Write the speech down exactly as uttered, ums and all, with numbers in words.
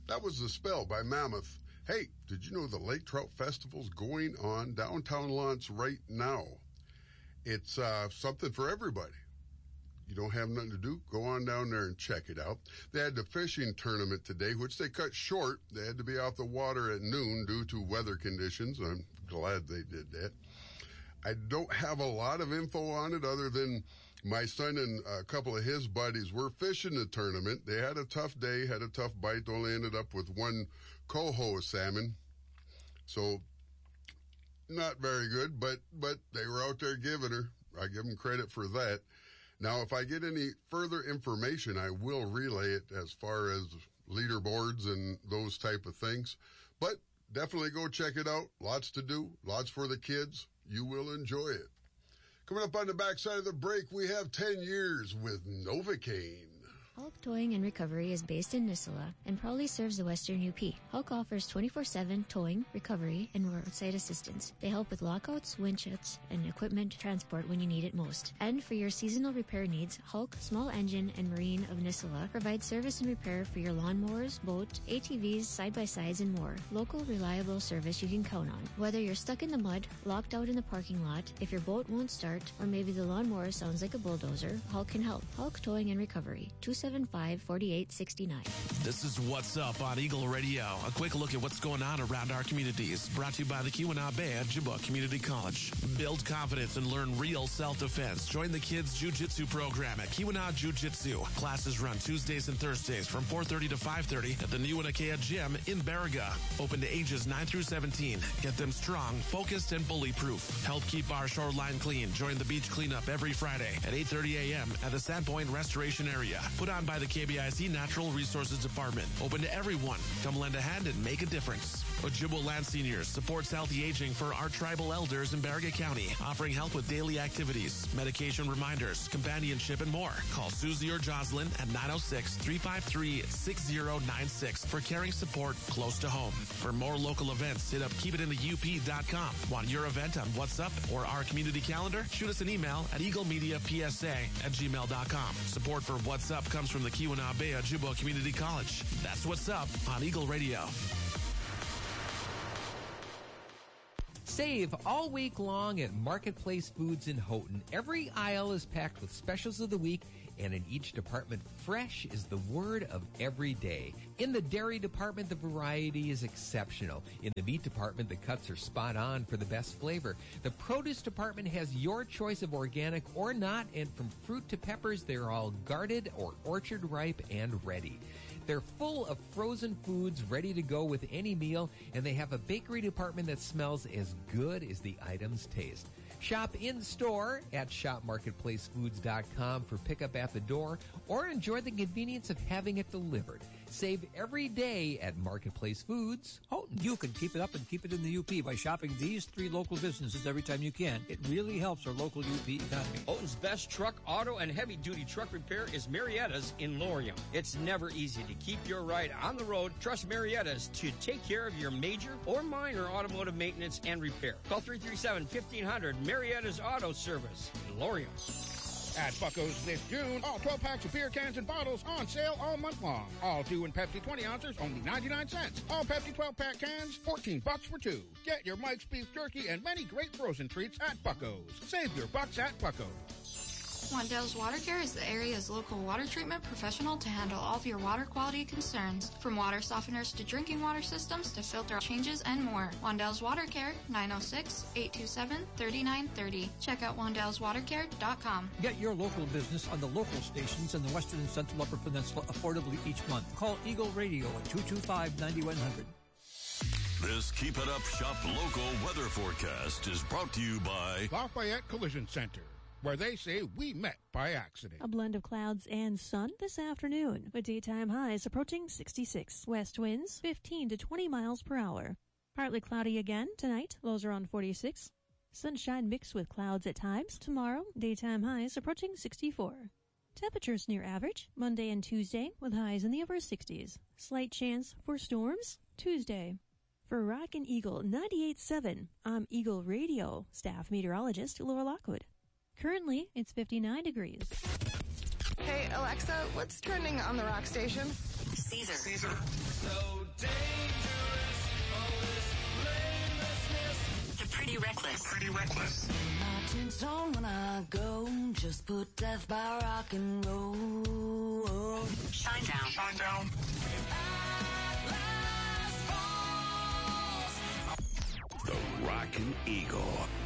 That was The Spell by Mammoth. Hey, did you know the Lake Trout Festival's going on downtown Lawrence right now? It's uh, something for everybody. You don't have nothing to do? Go on down there and check it out. They had the fishing tournament today, which they cut short. They had to be off the water at noon due to weather conditions. I'm glad they did that. I don't have a lot of info on it other than my son and a couple of his buddies were fishing the tournament. They had a tough day, had a tough bite, only ended up with one coho salmon. So, not very good, but, but they were out there giving her. I give them credit for that. Now, if I get any further information, I will relay it as far as leaderboards and those type of things. But definitely go check it out. Lots to do, lots for the kids. You will enjoy it. Coming up on the backside of the break, we have ten years with Novocaine. Hulk Towing and Recovery is based in Nisula and proudly serves the Western U P. Hulk offers twenty-four seven towing, recovery, and roadside assistance. They help with lockouts, winch outs, and equipment transport when you need it most. And for your seasonal repair needs, Hulk, Small Engine, and Marine of Nisula provides service and repair for your lawnmowers, boat, A T Vs, side-by-sides, and more. Local, reliable service you can count on. Whether you're stuck in the mud, locked out in the parking lot, if your boat won't start, or maybe the lawnmower sounds like a bulldozer, Hulk can help. Hulk Towing and Recovery, two seven five, four eight six nine. This is What's Up on Eagle Radio. A quick look at what's going on around our communities. Brought to you by the Keweenaw Ojibwa Community College. Build confidence and learn real self-defense. Join the kids' jiu-jitsu program at Keweenaw Jiu-Jitsu. Classes run Tuesdays and Thursdays from four thirty to five thirty at the new Inakea Gym in Baraga. Open to ages nine through seventeen. Get them strong, focused, and bully-proof. Help keep our shoreline clean. Join the beach cleanup every Friday at eight thirty a.m. at the Sandpoint Restoration Area. Put on by the K B I C Natural Resources Department. Open to everyone. Come lend a hand and make a difference. Ojibwa Land Seniors supports healthy aging for our tribal elders in Baraga County, offering help with daily activities, medication reminders, companionship, and more. Call Susie or Jocelyn at nine oh six, three five three, six oh nine six for caring support close to home. For more local events, hit up keep it in the U P dot com. Want your event on What's Up or our community calendar? Shoot us an email at eagle media p s a at gmail dot com. Support for What's Up comes from the Keweenaw Ojibwa Community College. That's What's Up on Eagle Radio. Save all week long at Marketplace Foods in Houghton. Every aisle is packed with specials of the week, and in each department, fresh is the word of every day. In the dairy department, the variety is exceptional. In the meat department, the cuts are spot on for the best flavor. The produce department has your choice of organic or not, and from fruit to peppers, they're all guarded or orchard ripe and ready. They're full of frozen foods ready to go with any meal, and they have a bakery department that smells as good as the items taste. Shop in-store at shop marketplace foods dot com for pickup at the door, or enjoy the convenience of having it delivered. Save every day at Marketplace Foods Houghton. You can keep it up and keep it in the U P by shopping these three local businesses every time you can. It really helps our local U P economy. Houghton's best truck, auto, and heavy-duty truck repair is Marietta's in Laurium. It's never easy to keep your ride on the road. Trust Marietta's to take care of your major or minor automotive maintenance and repair. Call three three seven, fifteen hundred, Marietta's Auto Service in Laurium. At Bucko's this June, all twelve packs of beer cans and bottles on sale all month long. All two and Pepsi twenty ounces, only ninety-nine cents. All Pepsi twelve pack cans, fourteen bucks for two. Get your Mike's Beef Jerky and many great frozen treats at Bucko's. Save your bucks at Bucko's. Wandell's Water Care is the area's local water treatment professional to handle all of your water quality concerns. From water softeners to drinking water systems to filter changes and more. Wandell's Water Care, nine oh six, eight two seven, three nine three oh. Check out wandell's water care dot com. Get your local business on the local stations in the Western and Central Upper Peninsula affordably each month. Call Eagle Radio at two two five, nine one zero zero. This Keep It Up Shop local weather forecast is brought to you by Lafayette Collision Center, where they say we met by accident. A blend of clouds and sun this afternoon, with daytime highs approaching sixty-six. West winds fifteen to twenty miles per hour. Partly cloudy again tonight, lows around forty-six. Sunshine mixed with clouds at times. Tomorrow, daytime highs approaching sixty-four. Temperatures near average Monday and Tuesday, with highs in the upper sixties. Slight chance for storms Tuesday. For Rockin' Eagle ninety-eight point seven, I'm Eagle Radio staff meteorologist Laura Lockwood. Currently, it's fifty-nine degrees. Hey, Alexa, what's trending on the rock station? Caesar. Caesar. So dangerous, all this blamelessness. The Pretty Reckless. The Pretty Reckless. Marching song when I go, just put death by rock and roll. Shine down. Shine down. The Rockin' Eagle.